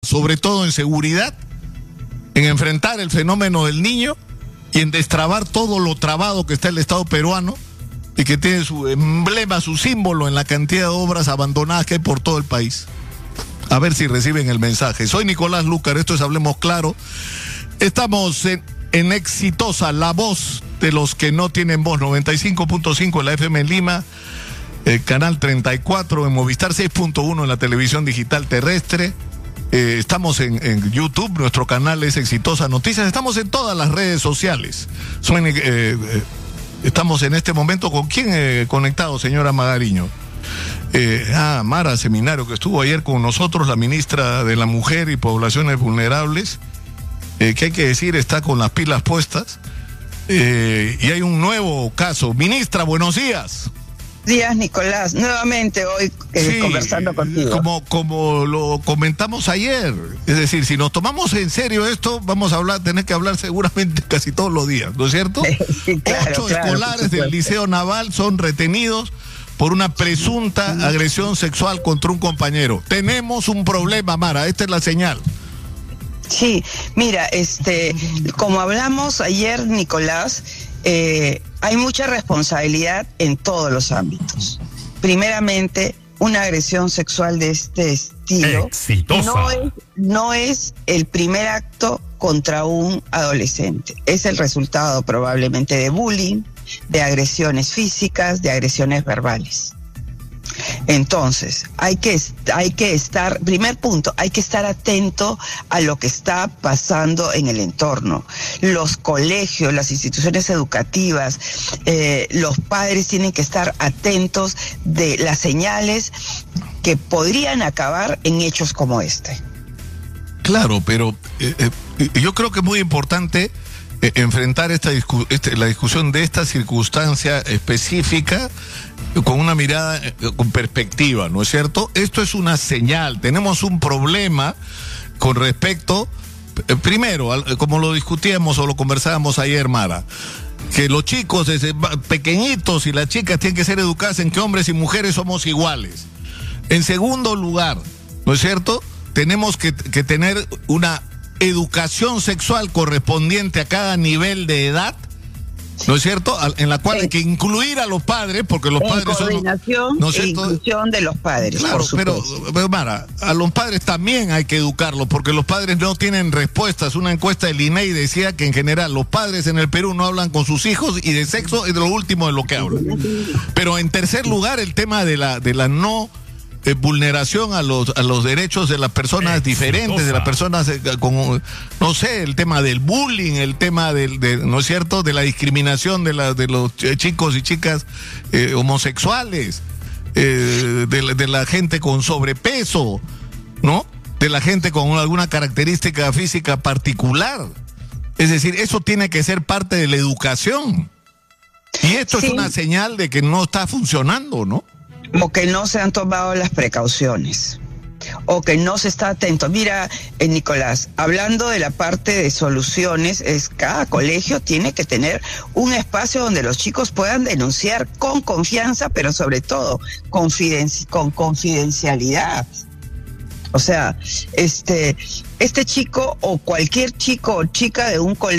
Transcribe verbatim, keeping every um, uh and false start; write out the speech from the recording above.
sobre todo en seguridad, en enfrentar el fenómeno del niño y en destrabar todo lo trabado que está el Estado peruano y que tiene su emblema, su símbolo en la cantidad de obras abandonadas que hay por todo el país. A ver si reciben el mensaje. Soy Nicolás Lucar, esto es Hablemos Claro. Estamos en, en Exitosa, la voz de los que no tienen voz, noventa y cinco punto cinco en la F M en Lima, eh, canal treinta y cuatro en Movistar, seis punto uno en la televisión digital terrestre. Eh, estamos en, en YouTube, nuestro canal es Exitosa Noticias, estamos en todas las redes sociales. Son, eh, eh, estamos en este momento, ¿con quién eh, conectado, señora Magariño? Eh, ah, Mara Seminario, que estuvo ayer con nosotros, la ministra de la Mujer y Poblaciones Vulnerables, eh, que hay que decir, está con las pilas puestas, eh, y hay un nuevo caso. Ministra, buenos días. Días, Nicolás, nuevamente hoy eh, sí, conversando contigo. Como, como lo comentamos ayer, es decir, si nos tomamos en serio esto, vamos a hablar, tener que hablar seguramente casi todos los días, ¿no es cierto? Sí, claro, Ocho claro, escolares del Liceo Naval son retenidos por una presunta agresión sexual contra un compañero. Tenemos un problema, Mara, esta es la señal. Sí, mira, este, como hablamos ayer, Nicolás, eh, hay mucha responsabilidad en todos los ámbitos. Primeramente, una agresión sexual de este estilo Exitosa. no es, no es el primer acto contra un adolescente. Es el resultado probablemente de bullying, de agresiones físicas, de agresiones verbales. Entonces, hay que, hay que estar, primer punto, hay que estar atento a lo que está pasando en el entorno. Los colegios, las instituciones educativas, eh, los padres tienen que estar atentos de las señales que podrían acabar en hechos como este. Claro, pero eh, eh, yo creo que es muy importante eh, enfrentar esta discu este, la discusión de esta circunstancia específica con una mirada, eh, con perspectiva, ¿no es cierto? Esto es una señal, tenemos un problema con respecto, eh, primero, al, como lo discutíamos o lo conversábamos ayer, Mara, que los chicos desde pequeñitos y las chicas tienen que ser educadas en que hombres y mujeres somos iguales. En segundo lugar, ¿no es cierto?, tenemos que, que tener una educación sexual correspondiente a cada nivel de edad, ¿no es cierto?, en la cual hay que incluir a los padres, porque los en padres son... coordinación ¿no es e cierto? inclusión de los padres, Claro, por pero, supuesto. pero Mara, a los padres también hay que educarlos, porque los padres no tienen respuestas. Una encuesta del I N E I decía que en general los padres en el Perú no hablan con sus hijos, y de sexo es de lo último de lo que hablan. Pero en tercer lugar, el tema de la, de la no... Eh, vulneración a los a los derechos de las personas Exitosa. diferentes, de las personas eh, con, no sé, el tema del bullying, el tema del, de, ¿no es cierto?, de la discriminación de, la, de los chicos y chicas eh, homosexuales, eh, de, la, de la gente con sobrepeso, ¿no?, de la gente con alguna característica física particular. Es decir, eso tiene que ser parte de la educación. Y esto sí. es una señal de que no está funcionando, ¿no? O que no se han tomado las precauciones, o que no se está atento. Mira, eh, Nicolás, hablando de la parte de soluciones, es cada colegio tiene que tener un espacio donde los chicos puedan denunciar con confianza, pero sobre todo confidenci- con confidencialidad. O sea, este, este chico o cualquier chico o chica de un colegio